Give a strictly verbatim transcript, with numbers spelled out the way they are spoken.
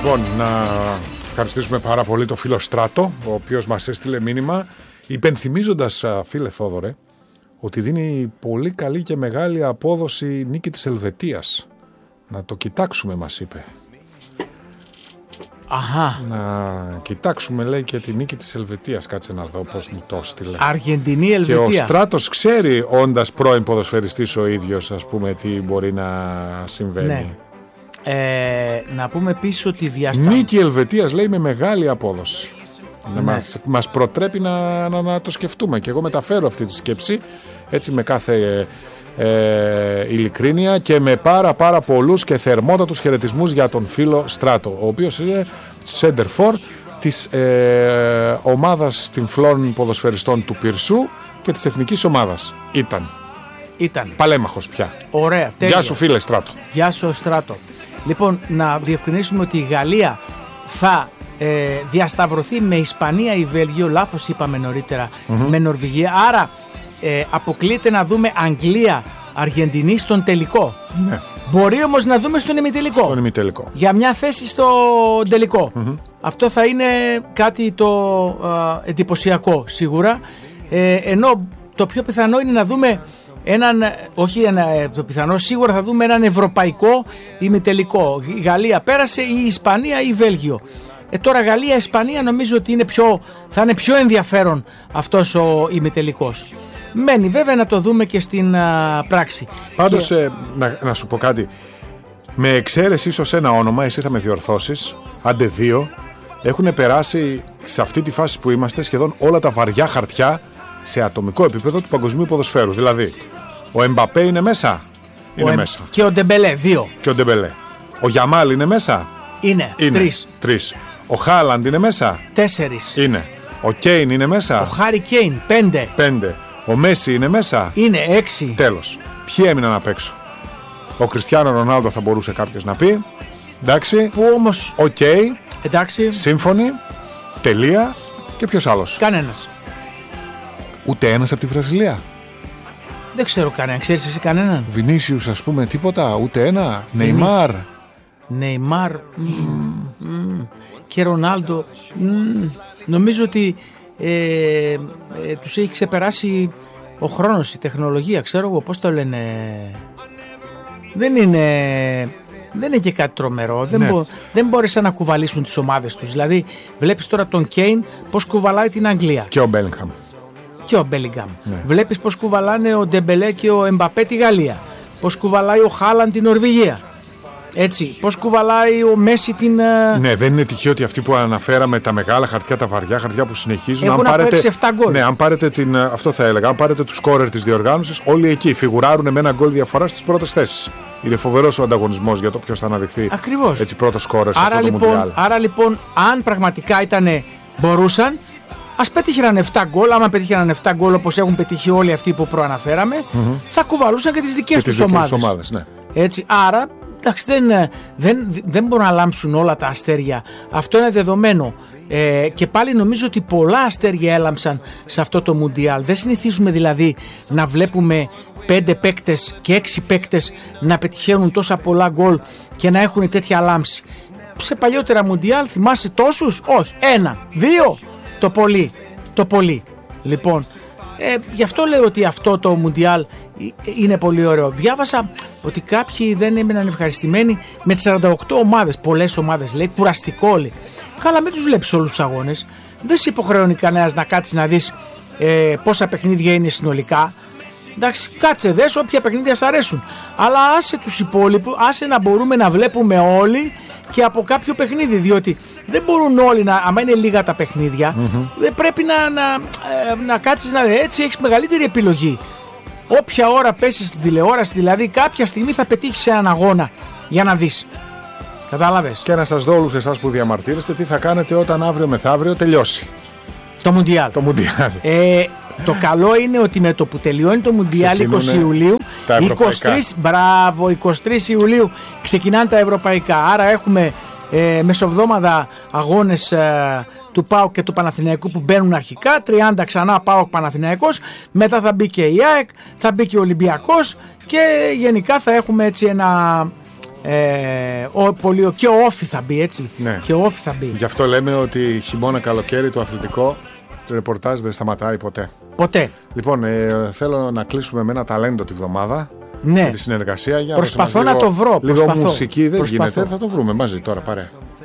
Λοιπόν, να ευχαριστήσουμε πάρα πολύ το φίλο Στράτο, ο οποίος μας έστειλε μήνυμα, υπενθυμίζοντας, φίλε Θόδωρε, ότι δίνει πολύ καλή και μεγάλη απόδοση νίκη της Ελβετίας. Να το κοιτάξουμε, μας είπε. Αχα. Να κοιτάξουμε, λέει, και τη νίκη της Ελβετίας. Κάτσε να δω πώς μου το έστειλε. Αργεντινή, Ελβετία. Και ο Στράτος ξέρει, όντας πρώην ποδοσφαιριστής ο ίδιος, ας πούμε, τι μπορεί να συμβαίνει. Ναι. Ε, να πούμε επίσης ότι διασταυρώνει. Νίκη Ελβετίας, λέει, με μεγάλη απόδοση. Ναι. Μας, μας προτρέπει να, να, να το σκεφτούμε. Και εγώ μεταφέρω αυτή τη σκέψη, έτσι, με κάθε ε, ειλικρίνεια και με πάρα πάρα πολλούς και θερμότατους χαιρετισμούς για τον φίλο Στράτο, ο οποίος είναι center for της ε, ομάδας τυμφλών ποδοσφαιριστών του Πυρσού και της εθνικής ομάδας. Ήταν. Ήταν. Παλέμαχος πια. Ωραία. Τέλεια. Γεια σου, φίλε Στράτο. Γεια σου, Στράτο. Λοιπόν, να διευκρινίσουμε ότι η Γαλλία θα ε, διασταυρωθεί με Ισπανία ή Βέλγιο, λάθος είπαμε νωρίτερα, mm-hmm. με Νορβηγία. Άρα ε, αποκλείεται να δούμε Αγγλία, Αργεντινή στον τελικό. Ναι. Μπορεί όμως να δούμε στον ημιτελικό. Στον ημιτελικό. Για μια θέση στο τελικό. Mm-hmm. Αυτό θα είναι κάτι το ε, εντυπωσιακό σίγουρα. Ε, ενώ το πιο πιθανό είναι να δούμε έναν, όχι ένα, το πιθανό, σίγουρα θα δούμε έναν ευρωπαϊκό ημιτελικό. Η Γαλλία πέρασε, ή η Ισπανία ή η Βέλγιο. Ε, τώρα Γαλλία-Ισπανία νομίζω ότι είναι πιο, θα είναι πιο ενδιαφέρον αυτός ο ημιτελικός. Μένει βέβαια να το δούμε και στην α, πράξη. Πάντως και... ε, να, να σου πω κάτι. Με εξαίρεση ίσως ένα όνομα, εσύ θα με διορθώσεις, άντε δύο, έχουν περάσει σε αυτή τη φάση που είμαστε σχεδόν όλα τα βαριά χαρτιά σε ατομικό επίπεδο του παγκοσμίου ποδοσφαίρου. Δηλαδή, ο Εμπαπέ είναι μέσα. Είναι ο μέσα. Και ο Ντεμπελέ, δύο. Και ο Ντεμπελέ. Ο Γιαμάλ είναι μέσα. Είναι, είναι. τρεις. Τρεις. Ο Χάλαντ είναι μέσα. Τέσσερις. Είναι. Ο Κέιν είναι μέσα. Ο Χάρι Κέιν, πέντε. Πέντε. Ο Μέση είναι μέσα. Είναι, έξι. Τέλος. Ποιοι έμειναν απ' έξω? Ο Κριστιάνο Ρονάλντο θα μπορούσε κάποιος να πει. Εντάξει. Που όμως. Οκ. Okay. Εντάξει. Σύμφωνοι. Τελεία. Και ποιος άλλος? Κανένας. Ούτε ένας από τη Βραζιλία. Δεν ξέρω κανέναν. Ξέρεις εσύ κανέναν? Βινίσιους, ας πούμε, τίποτα. Ούτε ένα. Νεϊμάρ. Νεϊμάρ. Και Ρονάλντο. Νομίζω ότι ε, ε, τους έχει ξεπεράσει ο χρόνος, η τεχνολογία. Ξέρω εγώ πώς το λένε. Δεν είναι... Δεν είναι και κάτι τρομερό. Δεν, ναι. μπο, δεν μπόρεσαν να κουβαλήσουν τις ομάδες τους. Δηλαδή, βλέπεις τώρα τον Κέιν πώς κουβαλάει την Αγγλία. Και ο Μπέλιγχαμ. Και ο Μπέλιγχαμ. Ναι. Βλέπεις πώς κουβαλάνε ο Ντεμπελέ και ο Εμπαπέ τη Γαλλία. Πώς κουβαλάει ο Χάλαντ την Νορβηγία. Έτσι. Πώς κουβαλάει ο Μέση την. Ναι, δεν είναι τυχαίο ότι αυτοί που αναφέραμε, τα μεγάλα χαρτιά, τα βαριά χαρτιά που συνεχίζουν. Έχουν αν πάρετε, έξι εφτά γκολ. Ναι, αν πάρετε την. Αυτό θα έλεγα. Αν πάρετε τους σκόρερ της διοργάνωσης, όλοι εκεί φιγουράρουν με ένα γκολ διαφορά στις πρώτες θέσεις. Είναι φοβερός ο ανταγωνισμός για το ποιος θα αναδειχθεί. Ακριβώς. Έτσι, πρώτο σκόρερ σε άρα, αυτό το λοιπόν, Μουντιάλ. άρα λοιπόν, αν πραγματικά ήταν, μπορούσαν, ας πετύχαιναν εφτά γκολ. Άμα πετύχαιναν εφτά γκολ όπως έχουν πετύχει όλοι αυτοί που προαναφέραμε, mm-hmm. θα κουβαλούσαν και τις δικές τους ομάδες. ομάδες ναι. Έτσι, άρα, εντάξει, δεν, δεν, δεν μπορούν να λάμψουν όλα τα αστέρια. Αυτό είναι δεδομένο. Ε, και πάλι νομίζω ότι πολλά αστέρια έλαμψαν σε αυτό το Μουντιάλ. Δεν συνηθίζουμε δηλαδή να βλέπουμε πέντε παίκτες και έξι παίκτες να πετυχαίνουν τόσα πολλά γκολ και να έχουν τέτοια λάμψη. Σε παλιότερα Μουντιάλ θυμάσαι τόσους? Όχι, ένα, δύο το πολύ, το πολύ. Λοιπόν, ε, γι' αυτό λέω ότι αυτό το Μουντιάλ είναι πολύ ωραίο. Διάβασα ότι κάποιοι δεν έμειναν ευχαριστημένοι με τις σαράντα οκτώ ομάδες. Πολλές ομάδες, λέει, κουραστικό, λέει. Καλά, μην τους βλέπεις όλους τους αγώνες. Δεν σε υποχρεώνει κανένας να κάτσεις να δεις ε, πόσα παιχνίδια είναι συνολικά. Εντάξει, κάτσε δες όποια παιχνίδια σ' αρέσουν. Αλλά άσε τους υπόλοιπους, άσε να μπορούμε να βλέπουμε όλοι και από κάποιο παιχνίδι. Διότι δεν μπορούν όλοι να, άμα είναι λίγα τα παιχνίδια, mm-hmm. δεν πρέπει να, να, ε, να κάτσεις να δεις. Έτσι έχεις μεγαλύτερη επιλογή. Όποια ώρα πέσεις στην τηλεόραση, δηλαδή κάποια στιγμή θα πετύχεις σε έναν αγώνα για να δεις. Κατάλαβες. Και να σας δω όλους εσάς που διαμαρτύρεστε τι θα κάνετε όταν αύριο μεθαύριο τελειώσει το Μουντιάλ. Το Μουντιάλ. Ε, το καλό είναι ότι με το που τελειώνει το Μουντιάλ είκοσι Ιουλίου, είκοσι τρεις, μπράβο, είκοσι τρεις Ιουλίου ξεκινάνε τα ευρωπαϊκά. Άρα έχουμε ε, μεσοβδόμαδα αγώνες ε, του ΠΑΟΚ και του Παναθηναϊκού που μπαίνουν αρχικά, τριάντα ξανά ΠΑΟΚ Παναθηναϊκός, μετά θα μπει και η ΑΕΚ, θα μπει και ο Ολυμπιακός και γενικά θα έχουμε έτσι ένα Ε, ο, πολύ, και ο Όφι θα μπει, έτσι. Ναι. Και ο Όφι θα μπει. Γι' αυτό λέμε ότι χειμώνα καλοκαίρι το αθλητικό ρεπορτάζ δεν σταματάει ποτέ. Ποτέ. Λοιπόν, ε, θέλω να κλείσουμε με ένα ταλέντο τη βδομάδα. Ναι. Τη συνεργασία. Για προσπαθώ να, να λίγο, το βρω. Λίγο προσπαθώ. μουσική δεν προσπαθώ. γίνεται. Θα το βρούμε μαζί τώρα, παρέα.